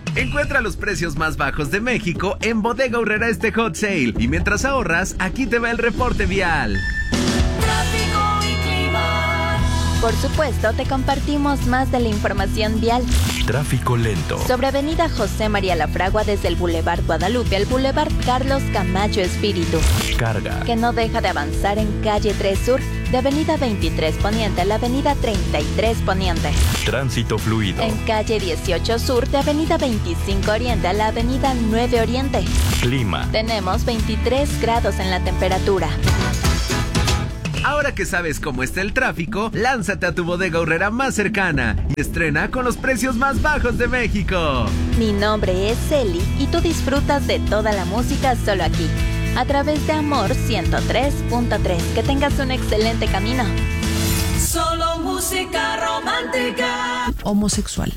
Encuentra los precios más bajos de México en Bodega Aurrera este Hot Sale. Y mientras ahorras, aquí te va el reporte vial. Tráfico y clima. Por supuesto, te compartimos más de la información vial. Tráfico lento. Sobre Avenida José María Lafragua desde el Boulevard Guadalupe al Boulevard Carlos Camacho Espíritu. Carga. Que no deja de avanzar en Calle 3 Sur, de Avenida 23 Poniente a la Avenida 33 Poniente. Tránsito fluido. En Calle 18 Sur, de Avenida 25 Oriente a la Avenida 9 Oriente. Clima. Tenemos 23 grados en la temperatura. Ahora que sabes cómo está el tráfico, lánzate a tu Bodega Aurrera más cercana y estrena con los precios más bajos de México. Mi nombre es Celi y tú disfrutas de toda la música solo aquí, a través de Amor 103.3. Que tengas un excelente camino. Solo música romántica. Homosexual.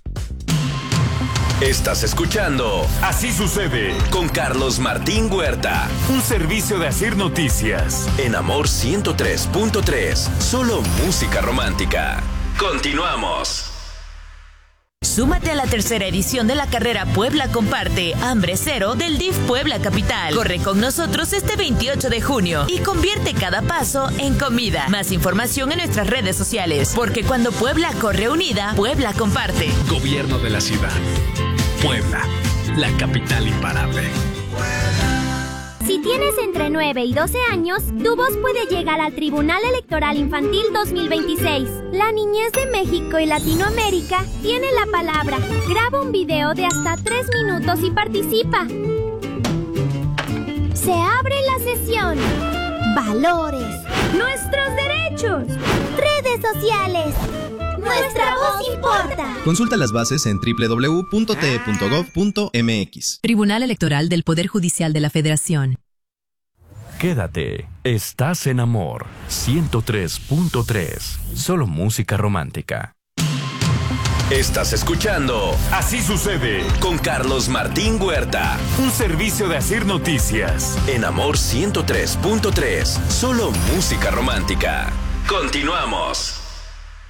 Estás escuchando Así sucede con Carlos Martín Huerta. Un servicio de Asir Noticias. En Amor 103.3. Solo música romántica. Continuamos. Súmate a la tercera edición de la carrera Puebla Comparte, Hambre Cero del DIF Puebla Capital. Corre con nosotros este 28 de junio y convierte cada paso en comida. Más información en nuestras redes sociales, porque cuando Puebla corre unida, Puebla comparte. Gobierno de la ciudad. Puebla, la capital imparable. Si tienes entre 9 y 12 años, tu voz puede llegar al Tribunal Electoral Infantil 2026. La niñez de México y Latinoamérica tiene la palabra. Graba un video de hasta 3 minutos y participa. Se abre la sesión. Valores. Nuestros derechos. Redes sociales. Nuestra voz importa. Consulta las bases en www.te.gov.mx. Tribunal Electoral del Poder Judicial de la Federación. Quédate. Estás en Amor 103.3. Solo música romántica. Estás escuchando Así sucede con Carlos Martín Huerta. Un servicio de Asir Noticias. En Amor 103.3. Solo música romántica. Continuamos.